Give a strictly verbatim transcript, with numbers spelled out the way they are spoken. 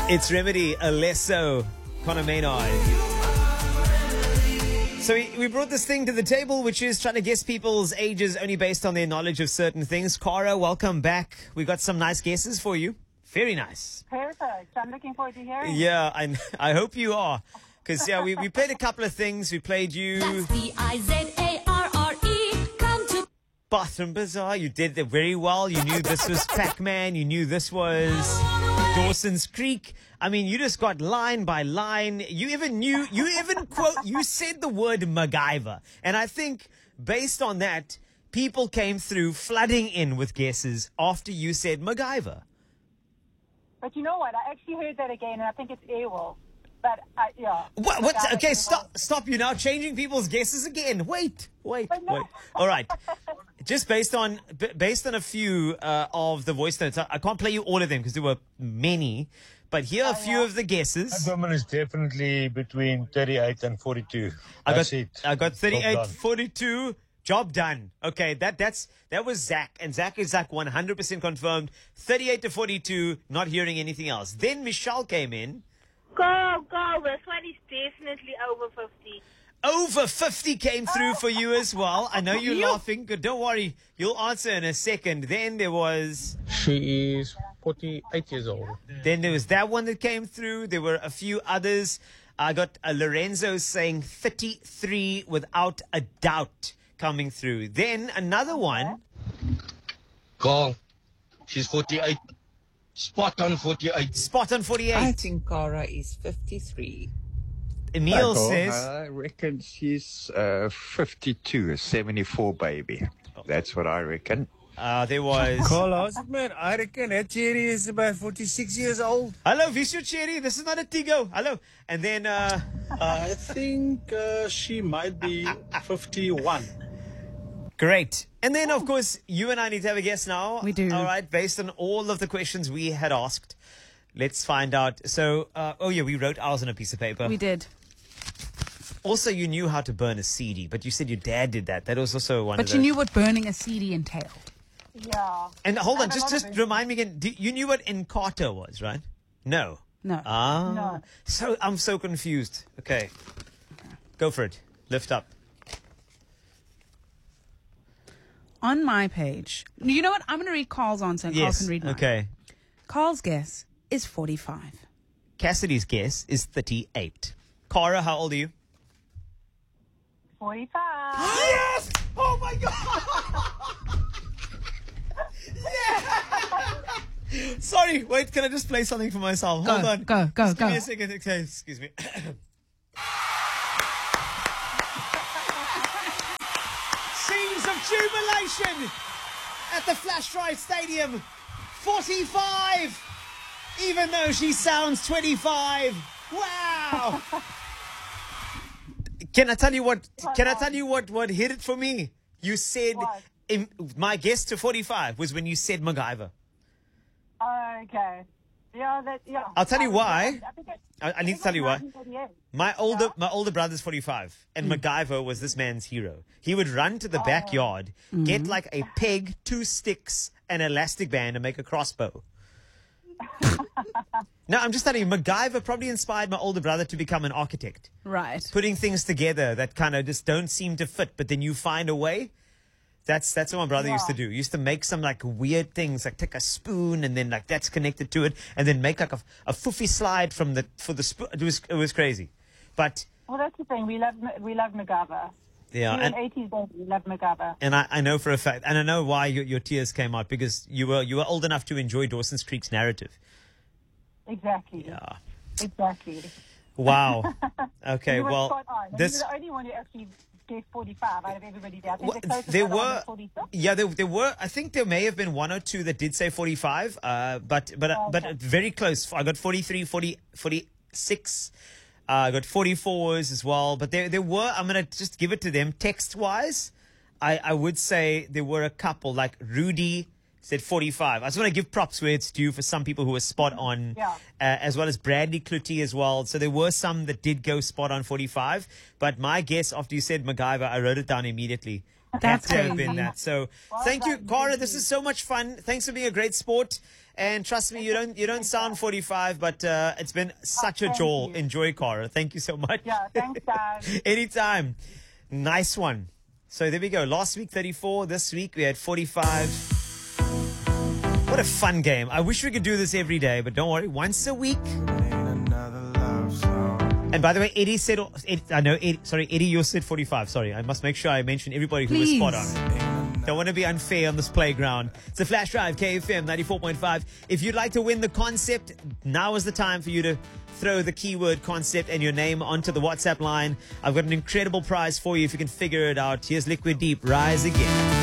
It's Remedy, Alesso, Conor Maynard. So we, we brought this thing to the table, which is trying to guess people's ages only based on their knowledge of certain things. Cara, welcome back. We got some nice guesses for you. Very nice. Perfect. I'm looking forward to hearing. Yeah, I, I hope you are. Because, yeah, we, we played a couple of things. We played you... That's B I Z A R R E. Come to... Bathroom Bazaar. You did it very well. You knew this was Pac-Man. You knew this was Dawson's Creek. I mean, you just got line by line. You even knew, you even quote, you said the word MacGyver. And I think based on that, people came through flooding in with guesses after you said MacGyver. But you know what? I actually heard that again, and I think it's Airwolf. But, uh, yeah. What? What? Okay, stop. Stop. You're now changing people's guesses again. Wait. Wait. But no. Wait. All right. Just based on b- based on a few uh, of the voice notes, I, I can't play you all of them because there were many. But here are a few of the guesses. That woman is definitely between thirty-eight and forty-two. I That's got, it. I got Job thirty-eight, done. forty-two. Job done. Okay, that that's that was Zach, and Zach is Zach one hundred percent confirmed. thirty-eight to forty-two. Not hearing anything else. Then Michelle came in. Go, go. This one is definitely over fifty. Over fifty came through for you as well. I know you're laughing. Good. Don't worry. You'll answer in a second. Then there was... She is forty-eight years old. Then there was that one that came through. There were a few others. I got uh, Lorenzo saying thirty-three without a doubt coming through. Then another one. Carl, she's forty-eight. Spot on forty-eight. Spot on I forty-eight. think Cara is fifty-three. Emil Michael, says... I reckon she's uh, fifty-two, a seventy-four baby. That's what I reckon. Uh, there was... Carlos, man, I reckon that Cherry is about forty-six years old. Hello, Vishu Cherry. This is not a Tigo. Hello. And then... Uh, I think uh, she might be fifty-one. Great. And then, of course, you and I need to have a guess now. We do. All right, based on all of the questions we had asked. Let's find out. So, uh, oh yeah, we wrote ours on a piece of paper. We did. Also, you knew how to burn a C D, but you said your dad did that. That was also one of But the... you knew what burning a C D entailed. Yeah. And hold I on, have a just lot of just it. remind me again. Do, you knew what Encarta was, right? No. No. Ah. No. So, I'm so confused. Okay. Go for it. Lift up. On my page, you know what? I'm going to read Carl's answer and Carl Yes. can read mine. Okay. Carl's guess is forty-five. Cassidy's guess is thirty-eight. Cara, how old are you? forty-five. Yes! Oh my God! Yeah! Sorry, wait, can I just play something for myself? Go, Hold on. go, go, Just give go. me a second. Okay, excuse me. Scenes of jubilation at the Flash Drive Stadium. forty-five! Even though she sounds twenty-five. Wow! Can I tell you what? Can I tell you what? What hit it for me? You said What? in, my guess to forty-five was when you said MacGyver. Okay. Yeah, that, yeah. I'll tell you I was- why. I think it- I, I I need think to tell it you was why. nineteen thirty-eight. My older Yeah. my older brother's forty-five, and MacGyver was this man's hero. He would run to the Oh. backyard, get like a peg, two sticks, an elastic band, and make a crossbow. No, I'm just telling you, MacGyver probably inspired my older brother to become an architect. Right. Putting things together that kind of just don't seem to fit, but then you find a way. That's that's what my brother used to do. He used to make some like weird things, like take a spoon and then like that's connected to it, and then make like a, a foofy slide from the for the spoon. It was it was crazy, but Well, that's the thing. We love we love MacGyver. yeah, We and in eighties baby. We love MacGyver. and I, I know for a fact, and I know why your, your tears came out because you were you were old enough to enjoy Dawson's Creek's narrative. Exactly. Yeah. Exactly. Wow. Okay. You were Well, spot on. And this. you were the only one who actually gave forty-five out of everybody there. I think Well, the closest there other one were, was forty-six. yeah, there, there were. I think there may have been one or two that did say forty-five, uh, but but Oh, but okay. very close. I got forty-three, forty, forty-six. Uh, I got forty-fours as well. But there there were. I'm gonna just give it to them text wise. I I would say there were a couple like Rudy said forty-five. I just want to give props where it's due for some people who were spot on, Yeah. uh, as well as Bradley Clutie as well. So there were some that did go spot on forty-five. But my guess after you said MacGyver, I wrote it down immediately. That's Had to have crazy. been that. So Well thank you, done, Cara. thank This you. is so much fun. Thanks for being a great sport. And trust me, you don't you don't sound forty-five, but uh, it's been such a joy. Enjoy, Cara. Thank you so much. Yeah, thanks, guys. Anytime. Nice one. So there we go. Last week, thirty-four. This week, we had forty-five. What a fun game. I wish we could do this every day, but don't worry. Once a week. And by the way, Eddie said, Eddie, I know, Eddie, sorry, Eddie, you said forty-five. Sorry, I must make sure I mention everybody who Please. was spot on. Don't want to be unfair on this playground. It's a Flash Drive, K F M ninety-four point five. If you'd like to win the concept, now is the time for you to throw the keyword concept and your name onto the WhatsApp line. I've got an incredible prize for you if you can figure it out. Here's Liquid Deep, Rise Again.